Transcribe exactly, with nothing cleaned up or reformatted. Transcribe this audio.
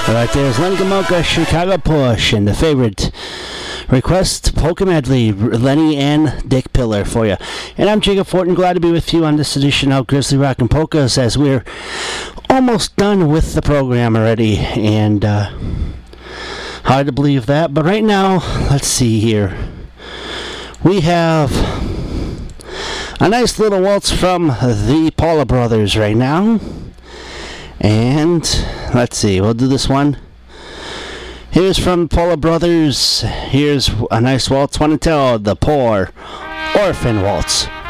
Right there's Lenny Gomulka, Chicago Push, and the favorite request polka medley, Lenny and Dick Pillar for you. And I'm Jacob Fortin, glad to be with you on this edition of Grizzly Rock and Polkas as we're almost done with the program already. And uh, hard to believe that, but right now, let's see here. We have a nice little waltz from the Paula Brothers right now. And let's see, we'll do this one. Here's from Paula Brothers. Here's a nice waltz, one and tell, the Poor Orphan Waltz.